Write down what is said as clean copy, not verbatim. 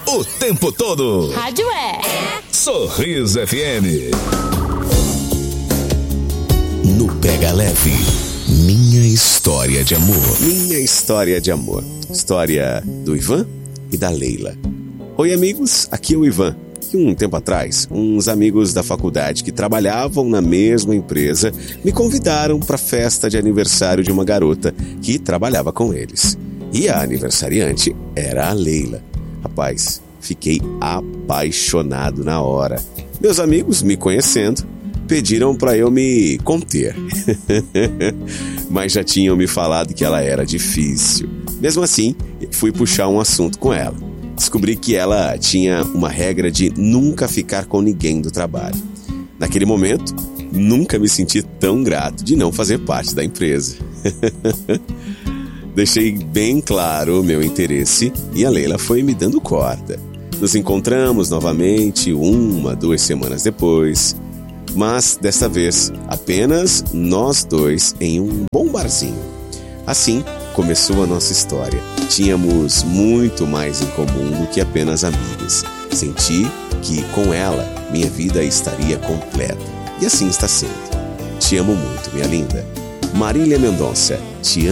o tempo todo. Rádio é Sorriso FM. No Pega Leve, minha história de amor. Minha história de amor. História do Ivan e da Leila. Oi, amigos, aqui é o Ivan. E um tempo atrás, uns amigos da faculdade que trabalhavam na mesma empresa me convidaram para a festa de aniversário de uma garota que trabalhava com eles. E a aniversariante era a Leila. Rapaz, fiquei apaixonado na hora. Meus amigos, me conhecendo, pediram para eu me conter. Mas já tinham me falado que ela era difícil. Mesmo assim, fui puxar um assunto com ela. Descobri que ela tinha uma regra de nunca ficar com ninguém do trabalho. Naquele momento, nunca me senti tão grato de não fazer parte da empresa. Deixei bem claro o meu interesse e a Leila foi me dando corda. Nos encontramos novamente 2 semanas depois, mas desta vez apenas nós dois em um bom barzinho. Assim começou a nossa história. Tínhamos muito mais em comum do que apenas amigos. Senti que com ela minha vida estaria completa. E assim está sendo. Te amo muito, minha linda. Marília Mendonça, te amo.